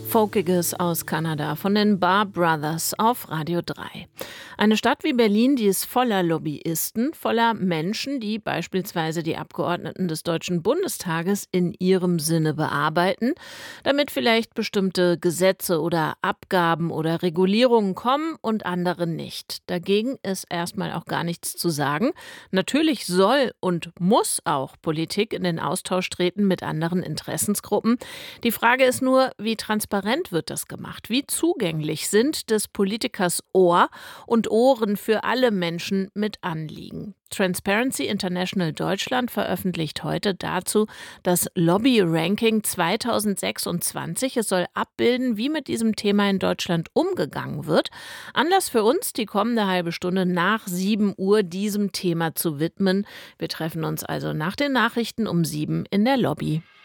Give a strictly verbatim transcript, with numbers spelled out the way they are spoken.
Folkiges aus Kanada von den Barr Brothers auf Radio drei. Eine Stadt wie Berlin, die ist voller Lobbyisten, voller Menschen, die beispielsweise die Abgeordneten des Deutschen Bundestages in ihrem Sinne bearbeiten, damit vielleicht bestimmte Gesetze oder Abgaben oder Regulierungen kommen und andere nicht. Dagegen ist erstmal auch gar nichts zu sagen. Natürlich soll und muss auch Politik in den Austausch treten mit anderen Interessensgruppen. Die Frage ist nur, wie transparent wird das gemacht? Wie zugänglich sind des Politikers Ohr und Ohren für alle Menschen mit Anliegen? Transparency International Deutschland veröffentlicht heute dazu das Lobby-Ranking zweitausendsechsundzwanzig. Es soll abbilden, wie mit diesem Thema in Deutschland umgegangen wird. Anlass für uns, die kommende halbe Stunde nach sieben Uhr diesem Thema zu widmen. Wir treffen uns also nach den Nachrichten um sieben in der Lobby.